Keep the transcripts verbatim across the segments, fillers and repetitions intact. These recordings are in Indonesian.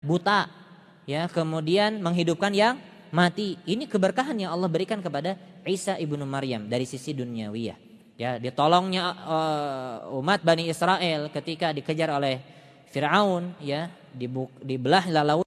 buta, ya, kemudian menghidupkan yang mati. Ini keberkahan yang Allah berikan kepada Isa ibnu Maryam dari sisi duniawiyah. Ya, ditolongnya uh, umat Bani Israel ketika dikejar oleh Firaun, ya, dibelah lautan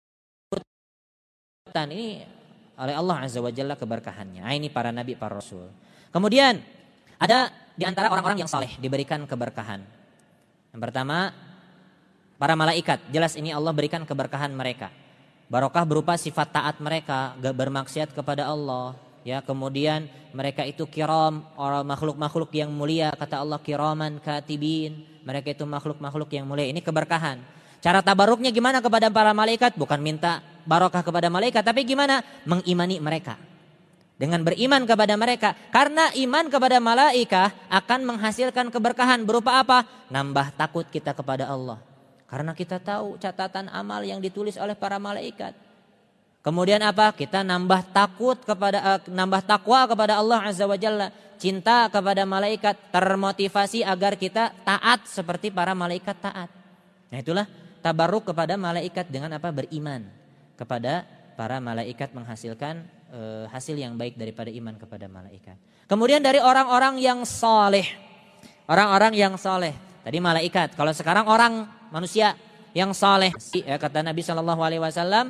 ini oleh Allah Azza wa Jalla keberkahannya. Nah, ini para nabi, para rasul. Kemudian ada di antara orang-orang yang saleh diberikan keberkahan. Yang pertama, para malaikat. Jelas ini Allah berikan keberkahan mereka. Barokah berupa sifat taat mereka, gak bermaksiat kepada Allah. Ya, kemudian mereka itu kiram, orang makhluk-makhluk yang mulia, kata Allah kiraman katibin. Mereka itu makhluk-makhluk yang mulia. Ini keberkahan. Cara tabaruknya gimana kepada para malaikat? Bukan minta barokah kepada malaikat, tapi gimana? Mengimani mereka. Dengan beriman kepada mereka. Karena iman kepada malaikat akan menghasilkan keberkahan berupa apa? Nambah takut kita kepada Allah. Karena kita tahu catatan amal yang ditulis oleh para malaikat. Kemudian apa? Kita nambah takut kepada uh, nambah takwa kepada Allah Azza wa Jalla, cinta kepada malaikat, termotivasi agar kita taat seperti para malaikat taat. Nah, itulah tabarruk kepada malaikat dengan apa? Beriman kepada para malaikat menghasilkan uh, hasil yang baik daripada iman kepada malaikat. Kemudian dari orang-orang yang saleh. Orang-orang yang saleh. Tadi malaikat, kalau sekarang orang manusia yang saleh. Ya, kata Nabi shallallahu alaihi wasallam,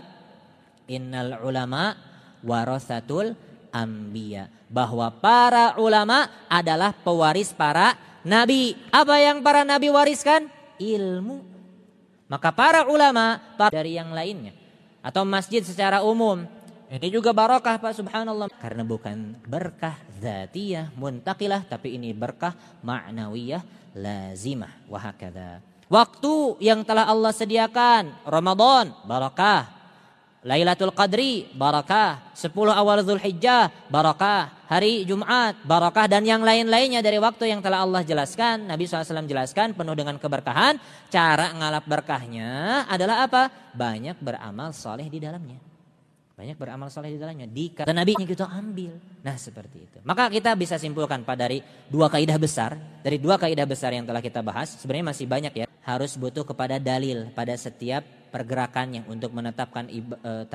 innal ulama warasatul anbiya, bahwa para ulama adalah pewaris para nabi. Apa yang para nabi wariskan? Ilmu. Maka para ulama dari yang lainnya atau masjid secara umum ini juga barokah, Pak, subhanallah, karena bukan berkah zatiyah muntaqilah, tapi ini berkah ma'nawiyah lazimah wa hakadha. Waktu yang telah Allah sediakan, Ramadan barakah, Lailatul Qadri barakah, sepuluh awal Zulhijjah barakah, hari Jumat barakah, dan yang lain-lainnya dari waktu yang telah Allah jelaskan, Nabi shallallahu alaihi wasallam jelaskan penuh dengan keberkahan. Cara ngalap berkahnya adalah apa? Banyak beramal soleh di dalamnya. Banyak beramal soleh di dalamnya. Di kata Nabi kita ambil. Nah, seperti itu. Maka kita bisa simpulkan pada dari dua kaidah besar, dari dua kaidah besar yang telah kita bahas, sebenarnya masih banyak ya. Harus butuh kepada dalil pada setiap pergerakannya untuk menetapkan ibadah.